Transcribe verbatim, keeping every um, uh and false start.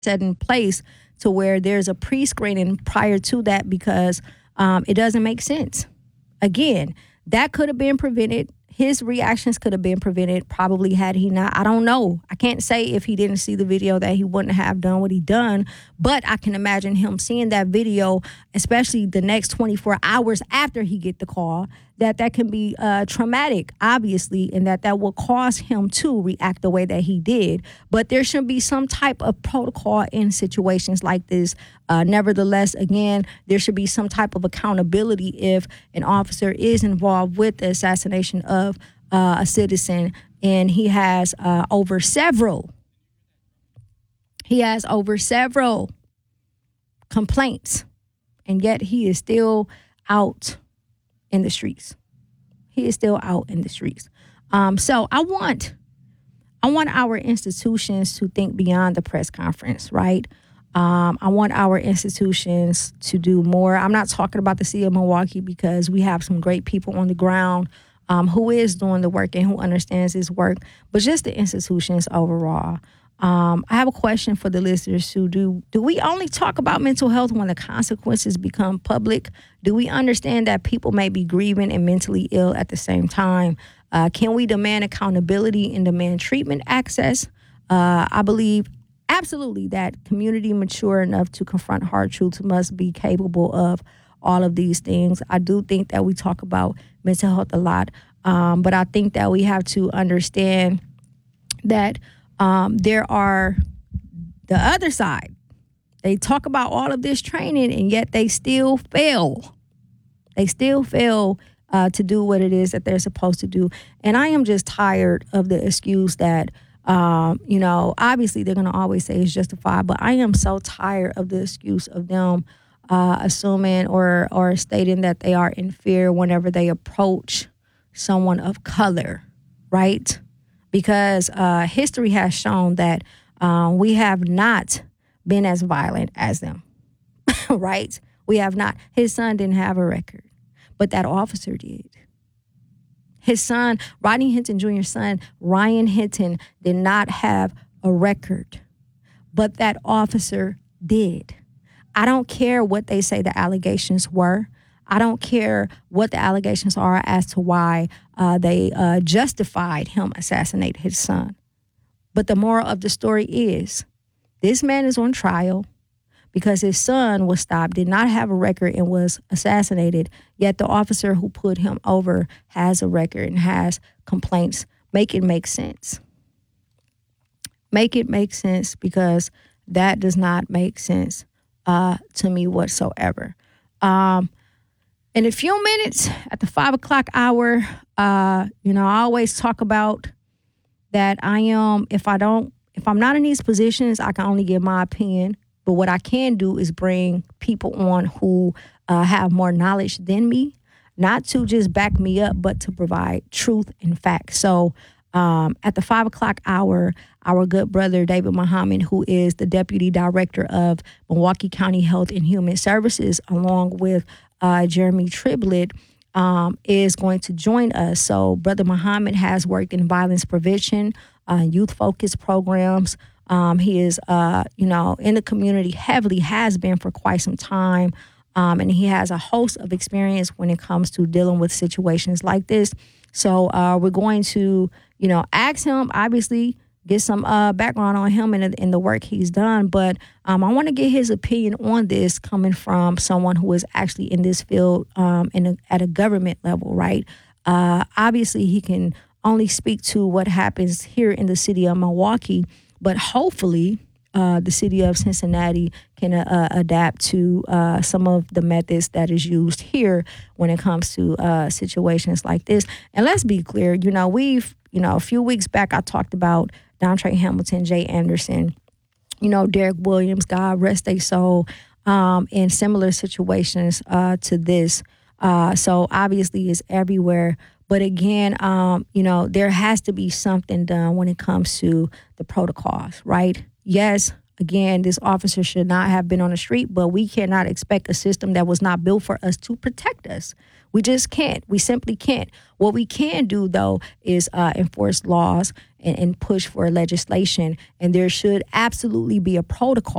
set in place to where there's a pre-screening prior to that because um, it doesn't make sense. Again, that could have been prevented. His reactions could have been prevented probably had he not. I don't know. I can't say if he didn't see the video that he wouldn't have done what he done, but I can imagine him seeing that video, especially the next twenty-four hours after he get the call, that that can be uh, traumatic, obviously, and that that will cause him to react the way that he did. But there should be some type of protocol in situations like this. Uh, nevertheless, again, there should be some type of accountability if an officer is involved with the assassination of uh, a citizen, and he has uh, over several, he has over several complaints, and yet he is still out in the streets. He is still out in the streets. Um, so I want, I want our institutions to think beyond the press conference, right? Um, I want our institutions to do more. I'm not talking about the city of Milwaukee because we have some great people on the ground um, who is doing the work and who understands this work, but just the institutions overall. Um, I have a question for the listeners who do, do we only talk about mental health when the consequences become public? Do we understand that people may be grieving and mentally ill at the same time? Uh, can we demand accountability and demand treatment access? Uh, I believe absolutely that community mature enough to confront hard truths must be capable of all of these things. I do think that we talk about mental health a lot, um, but I think that we have to understand that Um, there are the other side. They talk about all of this training, and yet they still fail. They still fail uh, to do what it is that they're supposed to do. And I am just tired of the excuse that, um, you know, obviously they're going to always say it's justified, but I am so tired of the excuse of them uh, assuming or, or stating that they are in fear whenever they approach someone of color, right? Because uh, history has shown that um, we have not been as violent as them, right? We have not. His son didn't have a record, but that officer did. His son, Rodney Hinton Junior's son, Ryan Hinton, did not have a record, but that officer did. I don't care what they say the allegations were. I don't care what the allegations are as to why uh, they uh, justified him assassinating his son. But the moral of the story is this man is on trial because his son was stopped, did not have a record, and was assassinated. Yet the officer who put him over has a record and has complaints. Make it make sense. Make it make sense, because that does not make sense uh, to me whatsoever. Um, In a few minutes, at the five o'clock hour, uh, you know, I always talk about that I am, if I don't, if I'm not in these positions, I can only give my opinion. But what I can do is bring people on who uh, have more knowledge than me, not to just back me up, but to provide truth and facts. So um, at the five o'clock hour, our good brother, David Muhammad, who is the Deputy Director of Milwaukee County Health and Human Services, along with Uh, Jeremy Triblett, um, is going to join us. So Brother Muhammad has worked in violence prevention, uh, youth-focused programs. Um, he is, uh, you know, in the community heavily, has been for quite some time. Um, and he has a host of experience when it comes to dealing with situations like this. So uh, we're going to, you know, ask him, obviously, get some uh, background on him and, and the work he's done. But um, I want to get his opinion on this coming from someone who is actually in this field um, in a, at a government level, right? Uh, obviously, he can only speak to what happens here in the city of Milwaukee, but hopefully uh, the city of Cincinnati can uh, adapt to uh, some of the methods that is used here when it comes to uh, situations like this. And let's be clear, you know, we've, you know, a few weeks back, I talked about Dontre Hamilton, Jay Anderson, you know, Derek Williams, God rest their soul, um, in similar situations uh, to this. Uh, so obviously it's everywhere. But again, um, you know, there has to be something done when it comes to the protocols, right? Yes, again, this officer should not have been on the street, but we cannot expect a system that was not built for us to protect us. We just can't. We simply can't. What we can do, though, is uh, enforce laws and, and push for legislation. And there should absolutely be a protocol